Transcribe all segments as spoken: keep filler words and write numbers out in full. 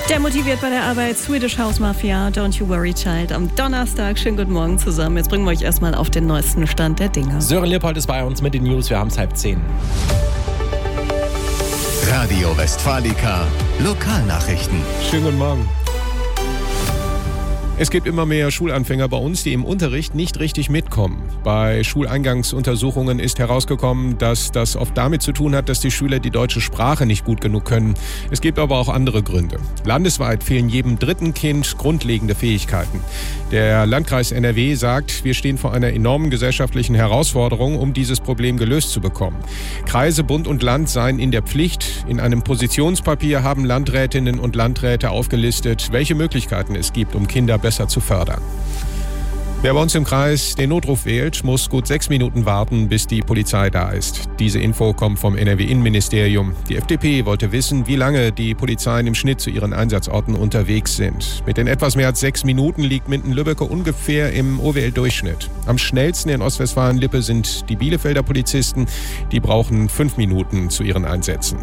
Der motiviert bei der Arbeit, Swedish House Mafia, Don't You Worry Child am Donnerstag. Schönen guten Morgen zusammen. Jetzt bringen wir euch erstmal auf den neuesten Stand der Dinge. Sören Leopold ist bei uns mit den News. Wir haben es halb zehn. Radio Westfalica, Lokalnachrichten. Schönen guten Morgen. Es gibt immer mehr Schulanfänger bei uns, die im Unterricht nicht richtig mitkommen. Bei Schuleingangsuntersuchungen ist herausgekommen, dass das oft damit zu tun hat, dass die Schüler die deutsche Sprache nicht gut genug können. Es gibt aber auch andere Gründe. Landesweit fehlen jedem dritten Kind grundlegende Fähigkeiten. Der Landkreis N R W sagt, wir stehen vor einer enormen gesellschaftlichen Herausforderung, um dieses Problem gelöst zu bekommen. Kreise, Bund und Land seien in der Pflicht. In einem Positionspapier haben Landrätinnen und Landräte aufgelistet, welche Möglichkeiten es gibt, um Kinder besser zu fördern. Wer bei uns im Kreis den Notruf wählt, muss gut sechs Minuten warten, bis die Polizei da ist. Diese Info kommt vom N R W-Innenministerium. Die F D P wollte wissen, wie lange die Polizeien im Schnitt zu ihren Einsatzorten unterwegs sind. Mit den etwas mehr als sechs Minuten liegt Minden-Lübbecke ungefähr im O W L-Durchschnitt. Am schnellsten in Ostwestfalen-Lippe sind die Bielefelder Polizisten. Die brauchen fünf Minuten zu ihren Einsätzen.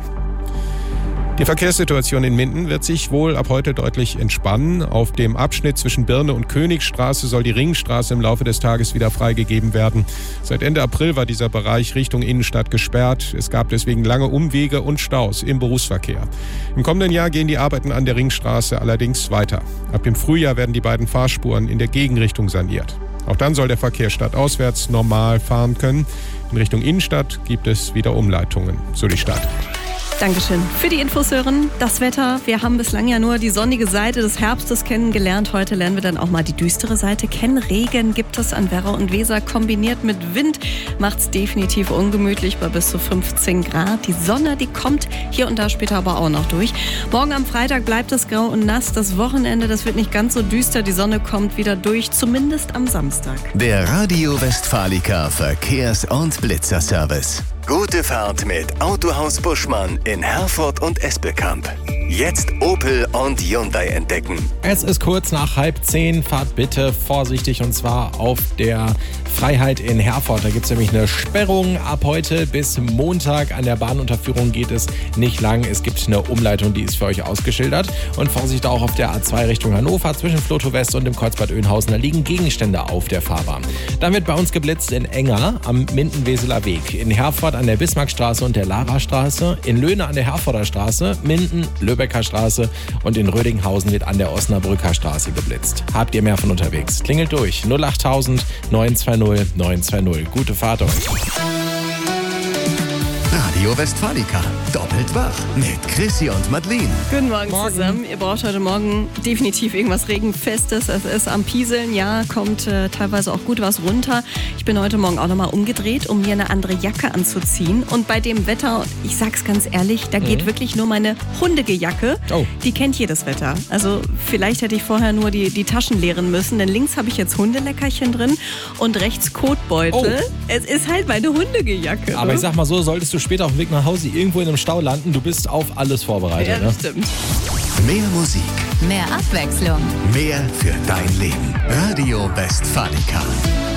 Die Verkehrssituation in Minden wird sich wohl ab heute deutlich entspannen. Auf dem Abschnitt zwischen Birne und Königstraße soll die Ringstraße im Laufe des Tages wieder freigegeben werden. Seit Ende April war dieser Bereich Richtung Innenstadt gesperrt. Es gab deswegen lange Umwege und Staus im Berufsverkehr. Im kommenden Jahr gehen die Arbeiten an der Ringstraße allerdings weiter. Ab dem Frühjahr werden die beiden Fahrspuren in der Gegenrichtung saniert. Auch dann soll der Verkehr stadtauswärts normal fahren können. In Richtung Innenstadt gibt es wieder Umleitungen, so die Stadt. Dankeschön für die Infos, Sören. Das Wetter, wir haben bislang ja nur die sonnige Seite des Herbstes kennengelernt. Heute lernen wir dann auch mal die düstere Seite kennen. Regen gibt es an Werra und Weser. Kombiniert mit Wind macht es definitiv ungemütlich bei bis zu fünfzehn Grad. Die Sonne, die kommt hier und da später aber auch noch durch. Morgen am Freitag bleibt es grau und nass. Das Wochenende, das wird nicht ganz so düster. Die Sonne kommt wieder durch, zumindest am Samstag. Der Radio Westfalica Verkehrs- und Blitzerservice. Gute Fahrt mit Autohaus Buschmann in Herford und Espelkamp. Jetzt Opel und Hyundai entdecken. Es ist kurz nach halb zehn. Fahrt bitte vorsichtig und zwar auf der Freiheit in Herford. Da gibt es nämlich eine Sperrung. Ab heute bis Montag an der Bahnunterführung geht es nicht lang. Es gibt eine Umleitung, die ist für euch ausgeschildert. Und Vorsicht auch auf der A zwei Richtung Hannover zwischen Floto West und dem Kreuzbad Oeynhausen. Da liegen Gegenstände auf der Fahrbahn. Dann wird bei uns geblitzt in Enger am Minden-Weseler Weg. In Herford an der Bismarckstraße und der Larastraße. In Löhne an der Herforder Straße. Minden, Lübecker Straße und in Rödinghausen wird an der Osnabrücker Straße geblitzt. Habt ihr mehr von unterwegs? Klingelt durch null achttausend neun zwei null neun zwei null. Gute Fahrt euch. Radio Westfalica, doppelt wach mit Chrissy und Madeleine. Guten Morgen, Morgen zusammen. Ihr braucht heute Morgen definitiv irgendwas Regenfestes. Es ist am Pieseln, ja, kommt äh, teilweise auch gut was runter. Ich bin heute Morgen auch nochmal umgedreht, um mir eine andere Jacke anzuziehen. Und bei dem Wetter, ich sag's ganz ehrlich, da geht mhm. wirklich nur meine hundige Jacke. Oh. Die kennt jedes Wetter. Also vielleicht hätte ich vorher nur die, die Taschen leeren müssen, denn links habe ich jetzt Hundeleckerchen drin und rechts Kotbeutel. Oh. Es ist halt meine hundige Jacke. Aber ne? Ich sag mal so, solltest du später auf dem Weg nach Hause irgendwo in einem Stau landen, du bist auf alles vorbereitet. Ja, das ne? stimmt. Mehr Musik, mehr Abwechslung, mehr für dein Leben. Radio Westfalica.